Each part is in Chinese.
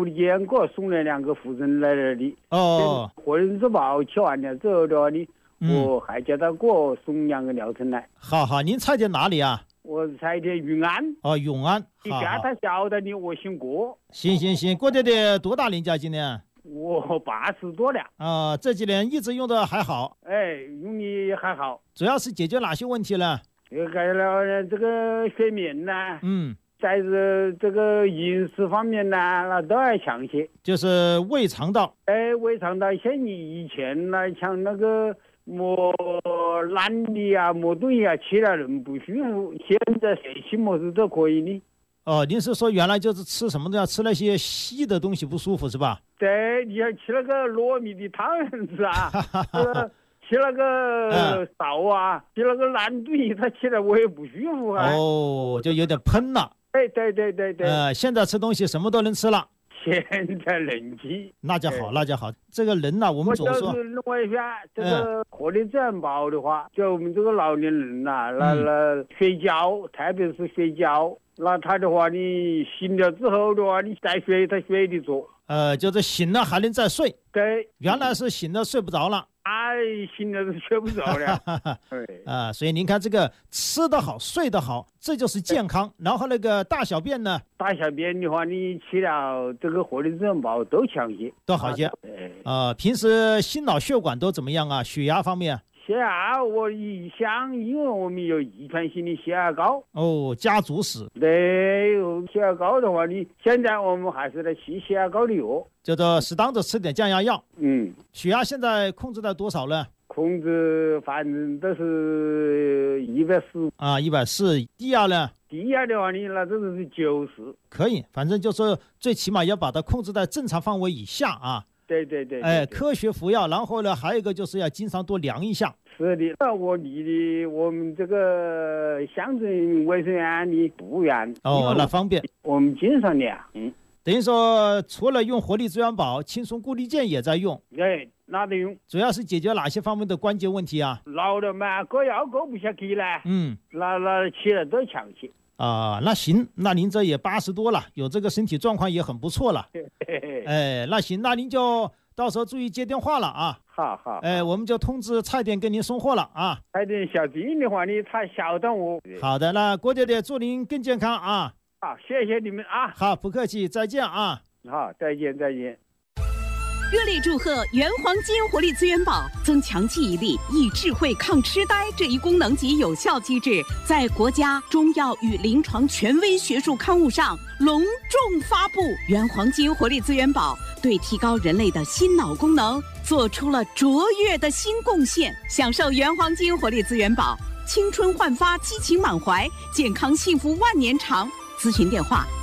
福利健给我送了2个护证来那里。 哦， 货运日报取完了之后的话呢，我还叫他给我送2个疗程来。 好好，您采的哪里啊？ 我采的永安。 哦，永安。 你看他晓得你，我姓郭。 行，郭爹爹多大年纪今年？ 我80多了。 这几年一直用的还好。 用的还好。 主要是解决哪些问题呢？ 改了这个睡眠呐。在这个饮食方面呢，那都要强些。 就是胃肠道。 胃肠道像你以前呢，像那个懒的啊，东西啊，吃了人不舒服。现在谁吃么子都可以的。 您是说原来就是吃什么都要吃那些稀的东西不舒服是吧？ 对，你要吃那个糯米的汤是啊，吃那个臊啊，吃那个烂东西，他吃了我也不舒服啊。 就有点喷了。 对。 现在吃东西什么都能吃了。 现在能吃， 那就好。这个人呢，我们总说。 我就是认为说，这个活力自然宝的话，就我们这个老年人呐，那睡觉，特别是睡觉，那他的话，你醒了之后的话，你再睡，他睡得着。 就是醒了还能再睡。 对。 原来是醒了睡不着了。 醒了都睡不着了。 所以您看这个吃得好睡得好，这就是健康。然后那个大小便呢？大小便的话，你吃了这个活力自然宝都强些，都好些。平时心脑血管都怎么样啊？血压方面？血压我一想，因为我们有遗传性的血压高。家族史。对，血压高的话，现在我们还是在吃血压高的药，叫做适当的吃点降压药。血压现在控制在多少呢？控制反正都是140。140。低压呢？低压的话，那这是90。可以，反正就是最起码要把它控制在正常范围以下啊。对。科学服药，然后呢，还有一个就是要经常多量一下。是的，我离我们这个乡镇卫生院的不远。那方便。我们经常量。等于说，除了用活力资源宝，轻松固力健也在用。对，那得用。主要是解决哪些方面的关键问题啊？老了嘛，割药割不下去了。那吃了都强些。那行，那您这也80多了，有这个身体状况也很不错了。那行，那您就到时候注意接电话了啊。好。我们就通知菜店给您送货了啊。菜店小弟的话，他晓得我。好的，那郭爹爹祝您更健康啊。好，谢谢你们啊。好，不客气，再见啊。好，再见。 热烈祝贺原黄金活力资源宝增强记忆力、益智慧、抗痴呆这一功能及有效机制，在国家中药与临床权威学术刊物上隆重发布。原黄金活力资源宝对提高人类的心脑功能做出了卓越的新贡献。享受原黄金活力资源宝，青春焕发，激情满怀，健康幸福万年长。咨询电话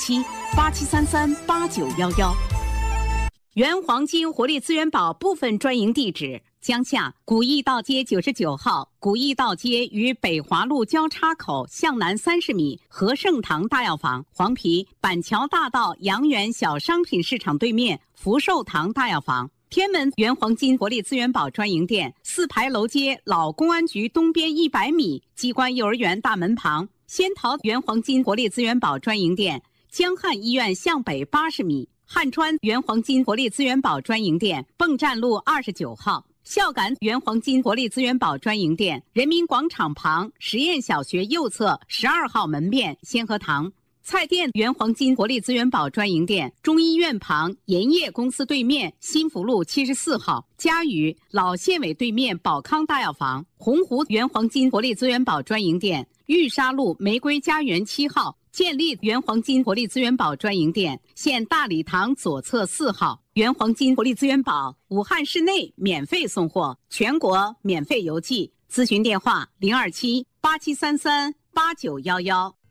027-8733-8911。原黄金活力资源宝部分专营地址：江夏古驿道街99号，古驿道街与北华路交叉口向南30米，和盛堂大药房；黄陂板桥大道阳源小商品市场对面，福寿堂大药房。天门原黄金活力资源宝专营店，4牌楼街老公安局东边100米，机关幼儿园大门旁。仙桃原黄金活力资源宝专营店，江汉医院向北80米。汉川原黄金活力资源宝专营店，泵站路29号；孝感原黄金活力资源宝专营店，人民广场旁实验小学右侧12号门面先河堂；菜店原黄金活力资源宝专营店，中医院旁盐业公司对面新福路74号；嘉宇老县委对面宝康大药房；洪湖原黄金活力资源宝专营店，玉沙路玫瑰家园7号；建立原黄金活力资源宝专营店，现大礼堂左侧4号。原黄金活力资源宝武汉市内免费送货，全国免费邮寄。咨询电话027-8733-8911。